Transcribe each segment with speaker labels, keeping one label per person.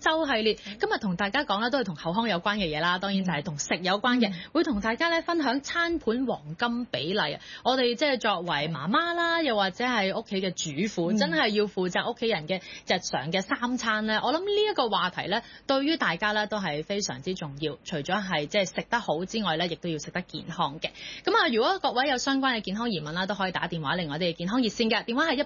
Speaker 1: 週系列，今日同大家講咧都係同口腔有關嘅嘢啦，當然就係同食有關嘅，會同大家咧分享餐盤黃金比例啊！我哋即係作為媽媽啦，又或者係屋企嘅主婦，真係要負責屋企人嘅日常嘅三餐咧。我諗呢一個話題咧，對於大家咧都係非常之重要。除咗係即係食得好之外咧，亦都要食得健康嘅。咁啊，如果各位有相關嘅健康疑問啦，都可以打電話嚟我哋嘅健康熱線嘅，電話係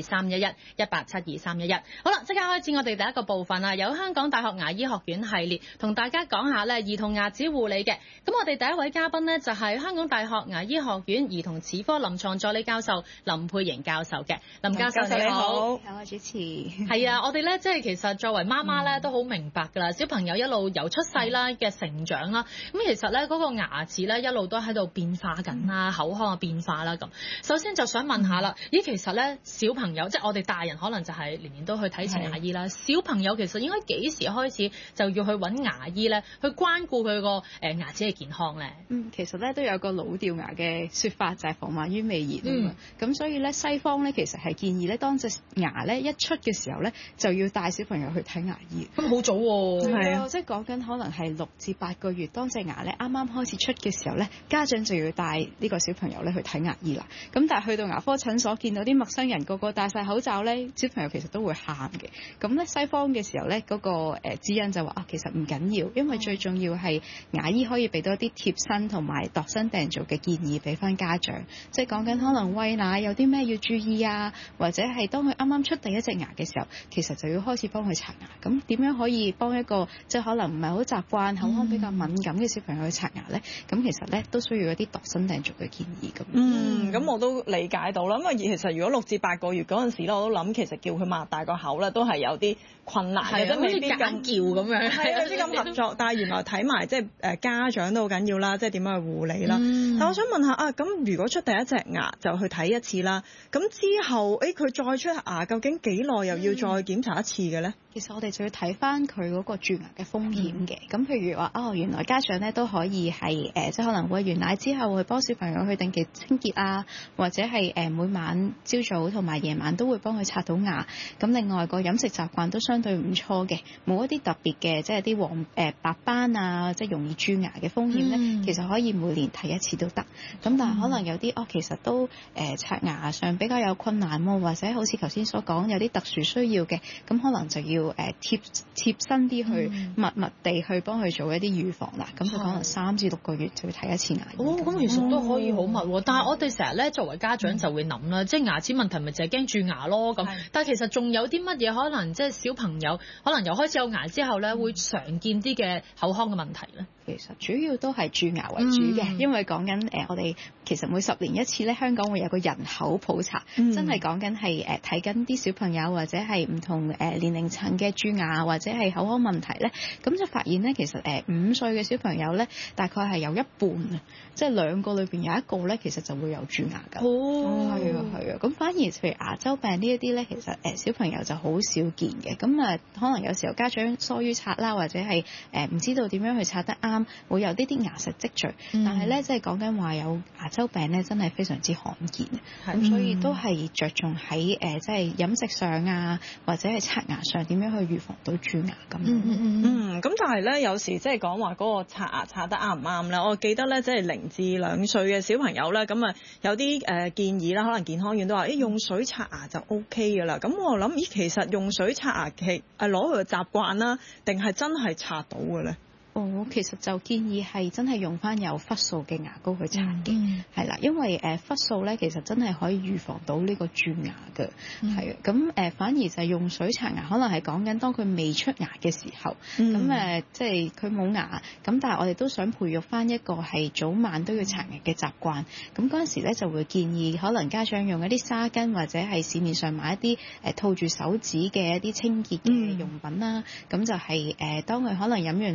Speaker 1: 1872311，1872311。好啦，即刻開始我哋第一個部分啦，有香港大學牙醫學院系列同大家講下咧兒童牙齒護理嘅。咁我哋第一位嘉賓呢，就係香港大學牙醫學院兒童齒科臨床助理教授林佩瑩教授嘅。林教授你好，
Speaker 2: 我主持。
Speaker 1: 係啊，我哋咧即係其實作為媽媽咧都好明白㗎啦，小朋友一路由出世啦嘅成長啦，咁其實咧嗰個牙齒咧一路都喺度變化緊啦，口腔嘅變化啦咁。首先就想問下啦，咦其實咧小朋友即係我哋大人可能就係年年都去睇牙醫啦，小朋友其實應該幾時開始就要去揾牙醫咧，去關顧佢個牙齒嘅健康咧？
Speaker 2: 其實咧都有個老掉牙嘅説法，就係防患於未然啊嘛。咁所以咧西方咧其實係建議咧，當隻牙咧一出嘅時候咧，就要帶小朋友去睇牙醫。
Speaker 1: 咁好早喎，
Speaker 2: 係啊，即係講緊可能係6至8個月，當隻牙咧啱啱開始出嘅時候咧，家長就要帶呢個小朋友咧去睇牙醫啦。咁但係去到牙科診所見到啲陌生人個個戴晒口罩咧，小朋友其實都會喊嘅。咁咧西方嘅時候咧，嗰個指引就話其實唔緊要，因為最重要係牙醫可以俾到一啲貼身同埋度身訂造嘅建議俾翻家長，即係講緊可能餵奶有啲咩要注意啊，或者係當佢啱啱出第一隻牙嘅時候，其實就要開始幫佢刷牙。咁點樣可以幫一個即係可能唔係好習慣口腔比較敏感嘅小朋友去刷牙咧？咁其實咧都需要一啲度身訂造嘅建議咁。
Speaker 3: 咁我都理解到啦。咁啊，其實如果6至8個月嗰陣時咧，我都諗其實叫佢擘大個口咧，都係有啲困難嘅，都未必咁
Speaker 1: 叫咁樣，
Speaker 3: 係未必咁合作。但係原來睇埋即係家長都好緊要啦，即係點樣去護理啦。但我想問下啊，咁如果出第一隻牙就去睇一次啦，咁之後佢再出牙，究竟幾耐又要再檢查一次嘅咧？
Speaker 2: 其實我哋就要睇翻佢嗰個蛀牙嘅風險嘅。咁譬如話原來家長咧都可以係即係可能餵完奶之後會幫小朋友去定期清潔啊，或者係每晚朝早同埋夜晚都會幫佢刷到牙。咁另外個飲食習慣都相對唔錯嘅，冇一啲特別嘅即係啲白斑啊，即係容易蛀牙嘅風險咧，其實可以每年睇一次都得。咁但係可能有啲其實都刷牙上比較有困難喎，或者好似頭先所講有啲特殊需要嘅，咁可能就要貼身啲去密地去幫佢做一啲預防啦。咁就可能3至6個月就會睇一次牙醫。
Speaker 1: 咁其實都可以好密喎。但係我哋成日咧作為家長就會諗啦，即係牙齒問題咪就係驚蛀牙咯咁。但係其實仲有啲乜嘢可能即係小朋友可能由開始有牙之後咧，會常見啲嘅口腔嘅問題咧？
Speaker 2: 其實主要都係蛀牙為主嘅，因為講緊我哋其實每10年一次咧，香港會有個人口普查，真係講緊係睇緊啲小朋友或者係唔同年齡層嘅蛀牙或者係口腔問題咧，咁就發現咧其實5歲嘅小朋友咧，大概係有一半即係2個裏邊有1個咧，其實就會有蛀牙㗎。係啊，咁反而譬如牙周病呢一啲咧，其實小朋友就好少見嘅。咁可能有時候家長疏於刷啦，或者係唔知道點樣去刷得啱，會有啲牙石積聚。但係咧，即係講緊話有牙周病咧，真係非常之罕見。咁所以都係着重喺即係飲食上啊，或者係刷牙上點樣去預防到蛀牙咁。
Speaker 3: 咁但係咧，有時即係講話嗰個刷牙刷得啱唔啱咧？我記得咧，即係0至2歲嘅小朋友咧，咁啊有啲建議啦，可能健康院都話用水刷牙就 OK 㗎啦。咁我諗其實用水刷牙係攞佢嘅習慣啦，定係真係刷到嘅咧？
Speaker 2: 其實就建議係真係用翻有氟素嘅牙膏去刷嘅，係啦，因為氟素咧其實真係可以預防到呢個蛀牙嘅，係啊，咁反而就係用水刷牙，可能係講緊當佢未出牙嘅時候，咁即係佢冇牙，咁但係我哋都想培育翻一個係早晚都要刷牙嘅習慣，咁嗰陣時咧就會建議可能家長用一啲紗巾或者係市面上買一啲套住手指嘅一啲清潔嘅用品啦，咁就係當佢可能飲完奶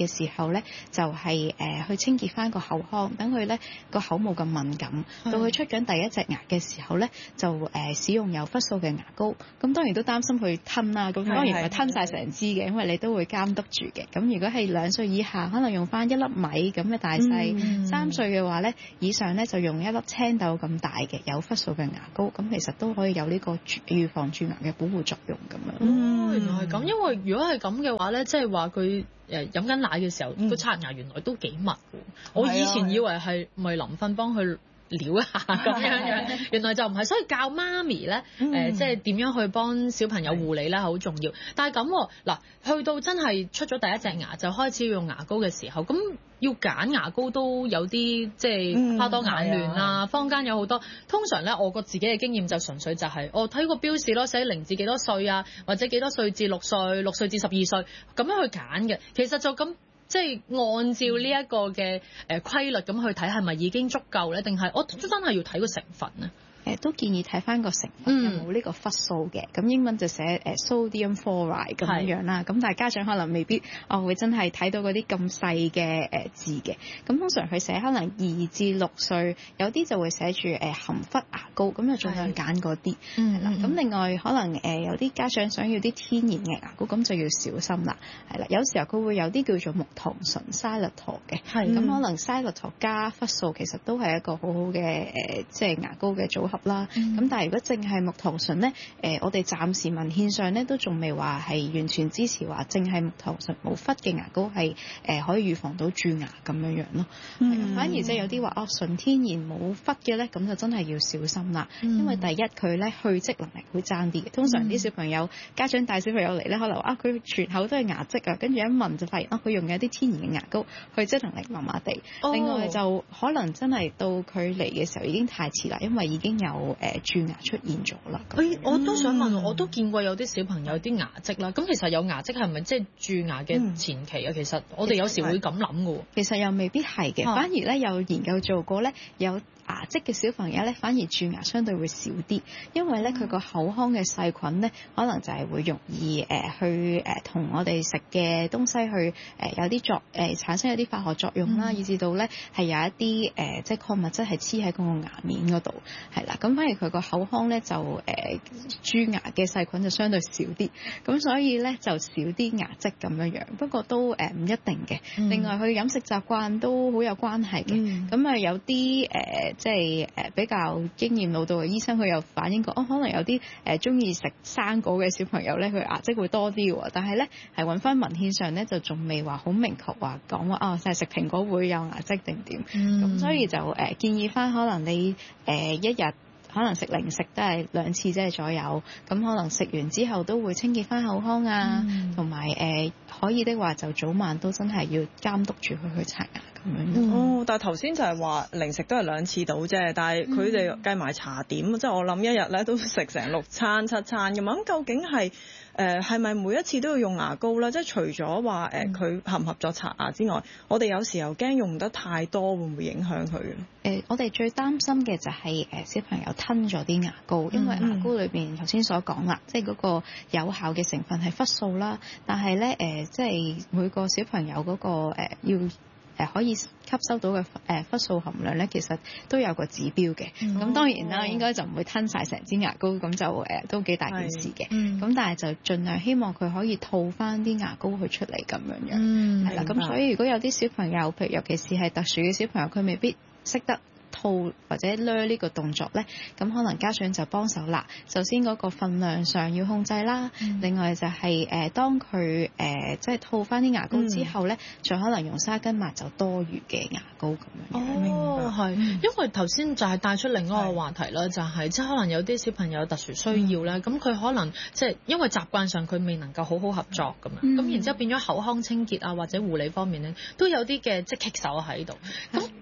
Speaker 2: 嘅時候咧，就係去清潔翻個口腔，等佢咧個口冇咁敏感。到佢出緊第一隻牙嘅時候咧，就使用有氟素嘅牙膏。咁當然都擔心佢吞啦，咁當然唔係吞晒成支嘅，因為你都會監督住嘅。咁如果係2歲以下，可能用翻1粒米咁嘅大細；3歲嘅話咧，以上咧就用1粒青豆咁大嘅有氟素嘅牙膏。咁其實都可以有呢個預防蛀牙嘅保護作用咁樣。
Speaker 1: 原來係咁，因為如果係咁嘅話咧，即係話佢飲緊奶嘅時候，個刷牙原來都幾密喎。我以前以為係咪臨瞓幫佢撩一下咁樣，原來就唔係，所以教媽咪咧即係點樣去幫小朋友護理咧好重要。但係咁嗱，去到真係出咗第一隻牙就開始要用牙膏嘅時候，咁要揀牙膏都有啲即係花多眼亂啦。坊間有好多，通常咧我個自己嘅經驗就純粹就係我睇個標示咯，寫0至幾多歲啊，或者幾多歲至6歲，6歲至12歲咁樣去揀嘅。其實就咁。即係按照呢一個嘅規律咁去睇，係咪已經足夠咧？定係我真係要睇個成分咧？
Speaker 2: 都建議睇翻個成分有冇呢個氟素嘅，咁英文就寫sodium chloride 咁樣啦。咁但係家長可能未必會真係睇到嗰啲咁細嘅字嘅。咁通常佢寫可能2至6歲，有啲就會寫住含氟牙膏，咁就盡量揀嗰啲。係啦。咁另外可能有啲家長想要啲天然嘅牙膏，咁就要小心啦。係啦，有時候佢會有啲叫做木糖醇 xylitol 嘅，咁可能 xylitol 加氟素其實都係一個好好嘅即係牙膏嘅組合啦。咁但係如果淨係木糖醇咧，我哋暫時文獻上咧都仲未話係完全支持話淨係木糖醇冇氟嘅牙膏係可以預防到蛀牙咁樣咯。反而即係有啲話純天然冇氟嘅咧，咁就真係要小心啦。因為第一佢咧去漬能力會爭啲嘅。通常啲小朋友家長帶小朋友嚟咧，可能話佢全口都係牙漬啊，跟住一聞就發現佢用嘅一啲天然嘅牙膏去漬能力麻麻地。另外就可能真係到佢嚟嘅時候已經太遲啦，因為已經有蛀牙出現咗啦。
Speaker 1: 我都想問，我都見過有啲小朋友啲牙漬啦。咁其實有牙漬係咪即係蛀牙嘅前期啊？其實我哋有時會咁諗嘅喎。
Speaker 2: 其實又未必係嘅，反而咧有研究做過咧，有牙漬嘅小朋友咧，反而蛀牙相對會少啲，因為咧佢個口腔嘅細菌咧，可能就係會容易去同我哋食嘅東西去有啲產生一啲化學作用啦，以至到咧係有一啲即係礦物質係黐喺嗰個牙面嗰度，係啦。咁反而佢個口腔咧就蛀牙嘅細菌就相對少啲，咁所以咧就少啲牙漬咁樣樣。不過都唔一定嘅。另外佢飲食習慣都好有關係嘅。咁有啲即係比較經驗老道嘅醫生，佢又反映過，可能有啲中意食生果嘅小朋友咧，佢牙漬會多啲喎。但係咧係揾翻文獻上咧，就仲未話好明確話講話就係食蘋果會有牙漬定點。咁所以就建議翻，可能你一日可能食零食都係2次即係左右，咁可能食完之後都會清潔翻口腔啊，同埋可以的話就早晚都真係要監督住佢去刷牙咁樣。
Speaker 3: 但係頭先就係話零食都係2次到啫，但係佢哋計埋茶點，即係我諗一日咧都食成6餐7餐咁。咁究竟係咪每一次都要用牙膏咧？即係除咗話佢合唔合作刷牙之外，我哋有時候驚用得太多會唔會影響佢？
Speaker 2: 我哋最擔心嘅就係小朋友吞咗啲牙膏，因為牙膏裏邊頭先所講啦，即係嗰個有效嘅成分係氟素啦，但係咧即係每個小朋友嗰個要可以吸收到嘅氟素含量咧，其實都有個指標嘅。咁當然啦，應該就唔會吞晒成支牙膏，咁就都幾大件事嘅。咁但係就盡量希望佢可以吐翻啲牙膏去出嚟咁樣樣。係啦，咁所以如果有啲小朋友，譬如尤其是係特殊嘅小朋友，佢未必識得吐或者掠呢個動作咧，咁可能家長就幫手啦。首先嗰個分量上要控制啦，另外就係當佢即係吐翻啲牙膏之後咧，再可能用沙巾抹走多餘嘅牙膏咁樣。
Speaker 1: 係，因為頭先就係帶出另一個話題啦，就係即係可能有啲小朋友特殊需要咧，咁佢可能即係因為習慣上佢未能夠好好合作咁樣，咁然之後變咗口腔清潔啊或者護理方面咧，都有啲嘅即係棘手喺度。咁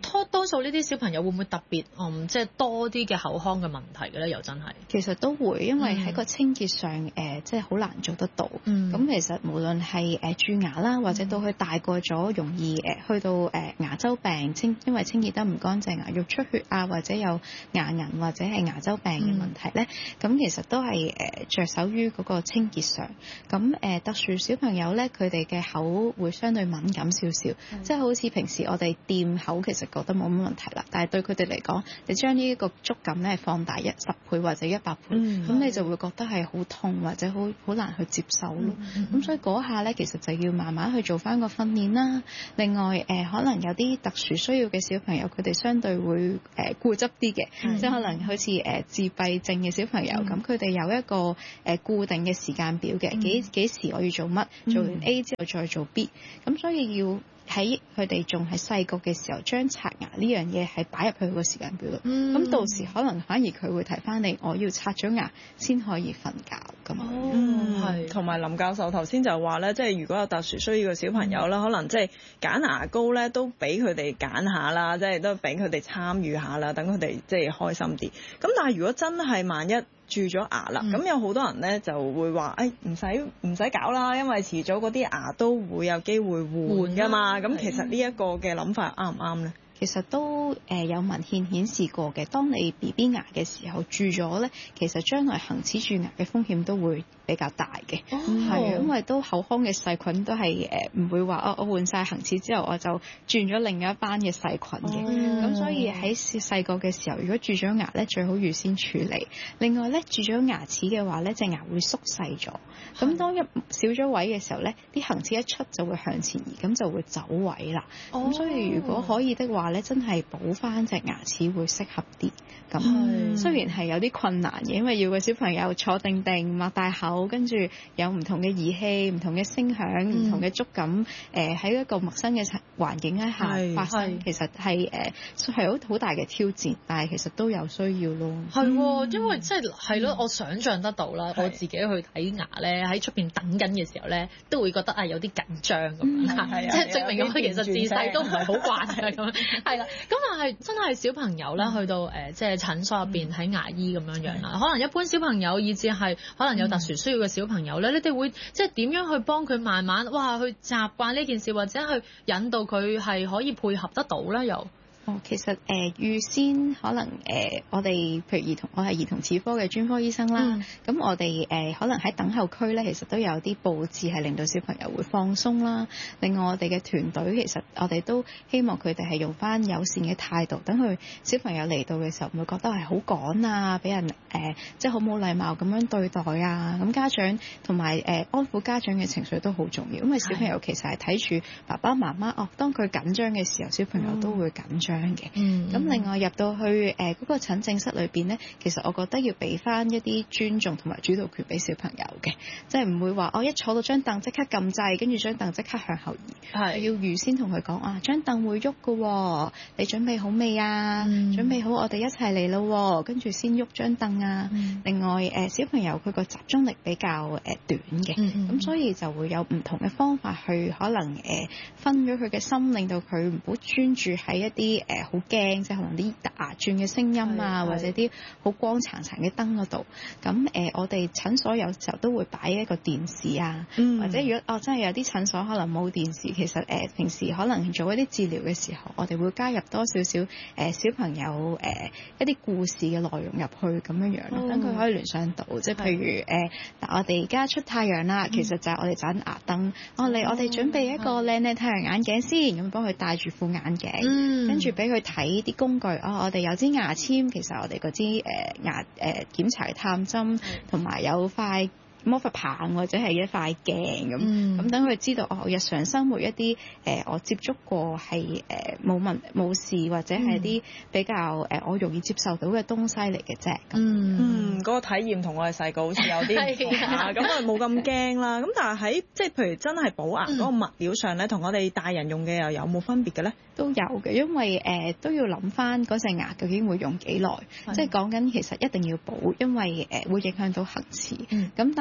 Speaker 1: 多數呢啲小朋友會唔會特別即係多啲嘅口腔嘅問題嘅咧？又真係
Speaker 2: 其實都會，因為喺個清潔上即係好難做得到。咁其實無論係蛀牙啦，或者到佢大個咗，容易去到牙周病，因為清潔得唔乾淨，牙肉出血啊，或者有牙齦或者係牙周病嘅問題咧，咁其實都係着手於嗰個清潔上。咁特殊小朋友咧，佢哋嘅口會相對敏感少少，即係好似平時我哋掂口其實覺得冇乜問題啦，但係對佢哋嚟講，你將呢一個觸感咧放大10倍或者100倍，咁你就會覺得係好痛或者好難去接受咯。咁所以嗰下咧，其實就要慢慢去做翻個訓練啦。另外可能有啲特殊需要嘅小朋友，佢哋相對會固執啲嘅，即係可能好似自閉症嘅小朋友咁，佢哋有一個固定嘅時間表嘅，幾時我要做乜，做完 A 之後再做 B， 咁所以要喺佢哋仲係細個嘅時候，將刷牙呢樣嘢係擺入去個時間表度。咁到時可能反而佢會提翻你，我要刷咗牙先可以瞓覺咁。
Speaker 3: 係。同埋林教授頭先就話咧，即係如果有特殊需要嘅小朋友啦，可能即係揀牙膏咧都俾佢哋揀下啦，即係都俾佢哋參與下啦，等佢哋即係開心啲。咁但係如果真係萬一蛀咗牙啦，咁有好多人咧就會話，唔使搞啦，因為遲早嗰啲牙都會有機會換噶嘛。咁其實呢一個嘅諗法啱唔啱咧？
Speaker 2: 其實都有文獻顯示過嘅，當你 BB 牙嘅時候蛀咗咧，其實將來恆齒蛀牙嘅風險都會比較大嘅。係因為都口腔嘅細菌都係唔會話我換晒恆齒之後我就轉咗另一班嘅細菌嘅。咁所以喺細個嘅時候，如果蛀咗牙咧，最好預先處理。另外咧，蛀咗牙齒嘅話咧，隻牙會縮細咗。咁當少咗位嘅時候咧，啲恆齒一出就會向前移，咁就會走位啦。咁所以如果可以的話咧，真係補翻隻牙齒會適合啲。咁雖然係有啲困難嘅，因為要個小朋友坐定定、擘大口，跟住有唔同嘅儀器、唔同嘅聲響、唔同嘅觸感，喺一個陌生嘅環境之下發生，其實係好大嘅挑戰，但係其實都有需要咯。
Speaker 1: 係因為即係咯，我想像得到啦，我自己去睇牙咧，喺出邊等緊嘅時候咧，都會覺得有啲緊張咁樣，即係證明咁其實自細都唔係好慣嘅咁樣。係啦，咁但係真係小朋友啦，去到即係診所入邊睇牙醫咁樣樣啦，可能一般小朋友以至係可能有特殊需要嘅小朋友咧，你哋會即係點樣去幫佢慢慢去習慣呢件事，或者去引導佢係可以配合得到咧？又
Speaker 2: 其實預先可能我哋譬如我係兒童齒科嘅專科醫生啦，咁我哋可能喺等候區咧，其實都有啲佈置係令到小朋友會放鬆啦。另外我哋嘅團隊其實我哋都希望佢哋係用翻友善嘅態度，等佢小朋友嚟到嘅時候唔會覺得係好趕啊，俾人即係好冇禮貌咁樣對待啊。咁家長同埋安撫家長嘅情緒都好重要，因為小朋友其實係睇住爸爸媽媽當佢緊張嘅時候，小朋友都會緊張嘅。咁另外入到去嗰個診症室裏邊咧，其實我覺得要俾翻一啲尊重同埋主導權俾小朋友嘅，即係唔會話我一坐到張凳即刻撳掣，跟住張凳即刻向後移。要預先同佢講張凳會喐㗎，你準備好未啊？準備好我哋一齊嚟咯，跟住先喐張凳啊。另外小朋友佢個集中力比較短嘅，咁所以就會有唔同嘅方法去可能分咗佢嘅心，令到佢唔好專注喺一啲好驚，即係可能啲牙轉嘅聲音啊，或者啲好光殘殘嘅燈嗰度。咁我哋診所有時候都會擺一個電視啊，或者如果真係有啲診所可能冇電視，其實平時可能做一啲治療嘅時候，我哋會加入多少少小朋友一啲故事嘅內容入去咁樣樣咯，等佢可以聯想到，即係譬如我哋而家出太陽啦，其實就係我哋盞牙燈，我哋準備一個靚靚太陽眼鏡先，咁幫佢戴住副眼鏡，跟住俾佢睇啲工具。我哋有支牙籤，其實我哋嗰支牙檢查嘅探針，同埋有塊魔法棒或者係一塊鏡咁等佢知道日常生活一啲我接觸過係冇事或者係啲比較我容易接受到嘅東西嚟嘅啫。
Speaker 3: 嗰個體驗同我哋細個好似有啲唔同啊，咁我冇咁驚啦。咁但係喺即係譬如真係補牙嗰個物料上咧，同我哋大人用嘅又有冇分別嘅咧？
Speaker 2: 都有嘅，因為都要諗翻嗰隻牙究竟會用幾耐，即係講緊其實一定要補，因為會影響到恆齒。咁但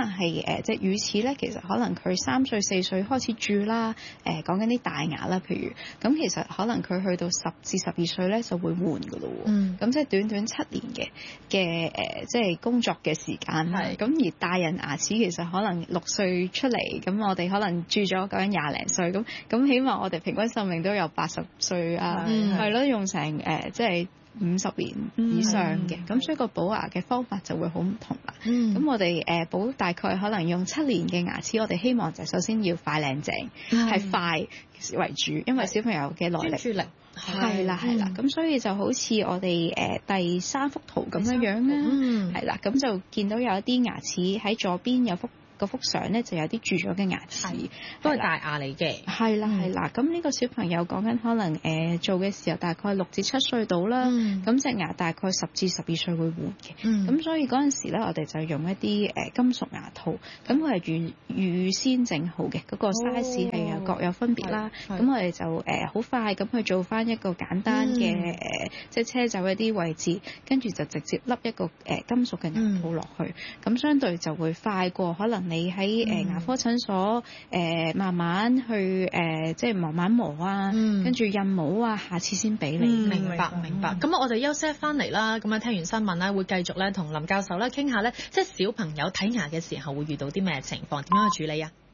Speaker 2: 但係即係與此咧，其實可能佢3歲4歲開始蛀啦，講緊啲大牙啦，譬如咁，其實可能佢去到10至12歲咧就會換㗎咯喎。咁即係短短7年嘅即係工作嘅時間啦。咁而大人牙齒其實可能6歲出嚟，咁我哋可能蛀咗講緊20零歲，咁起碼我哋平均壽命都有80歲啊，係咯，用成即係50年以上嘅，咁所以個補牙嘅方法就會好唔同啦。咁我哋補大概可能用7年嘅牙齒，我哋希望就首先要快靚正，係快為主，因為小朋友嘅耐力。專注力係啦，咁所以就好似我哋第3幅圖咁樣啦，係啦，咁就見到有一啲牙齒喺左邊有嗰幅相咧就有啲蛀咗嘅牙齒，
Speaker 1: 都係大牙嚟嘅。係
Speaker 2: 啦，咁呢個小朋友講緊可能做嘅時候大概6至7歲到啦，咁隻牙大概10至12歲會換嘅，咁所以嗰陣時咧我哋就用一啲金屬牙套，咁佢係預先整好嘅，嗰個 size 係各有分別啦，咁我哋就好快咁去做翻一個簡單嘅即係車走一啲位置，跟住就直接笠一個金屬嘅牙套落去，咁相對就會快過可能你喺牙科診所慢慢去即係慢慢磨啊，跟住印模啊，下次先俾你。
Speaker 1: 明白。咁我哋休息翻嚟啦，咁啊聽完新聞咧，會繼續咧同林教授咧傾下咧，即係小朋友睇牙嘅時候會遇到啲咩情況，點樣去處理啊？